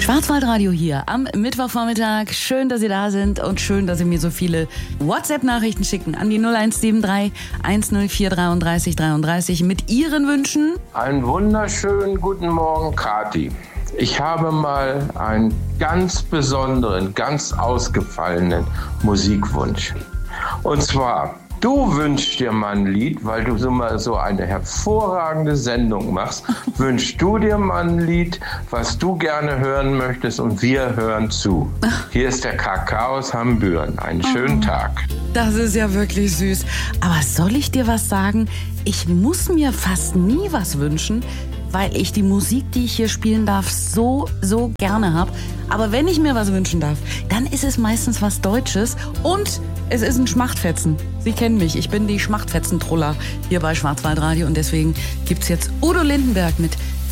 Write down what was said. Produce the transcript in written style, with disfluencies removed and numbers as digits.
Schwarzwaldradio hier am Mittwochvormittag. Schön, dass Sie da sind und schön, dass Sie mir so viele WhatsApp-Nachrichten schicken an die 0173 104 33 33 mit Ihren Wünschen. Einen wunderschönen guten Morgen, Kathi. Ich habe mal einen ganz besonderen, ganz ausgefallenen Musikwunsch. Und zwar, du wünschst dir mal ein Lied, weil du so eine hervorragende Sendung machst, wünschst du dir mal ein Lied, was du gerne hören möchtest und wir hören zu. Hier ist der Kakao aus Hambüren. Einen schönen Tag. Das ist ja wirklich süß. Aber soll ich dir was sagen? Ich muss mir fast nie was wünschen, weil ich die Musik, die ich hier spielen darf, so gerne habe. Aber wenn ich mir was wünschen darf, dann ist es meistens was Deutsches und es ist ein Schmachtfetzen. Sie kennen mich, ich bin die Schmachtfetzen-Troller hier bei Schwarzwaldradio und deswegen gibt's jetzt Udo Lindenberg mit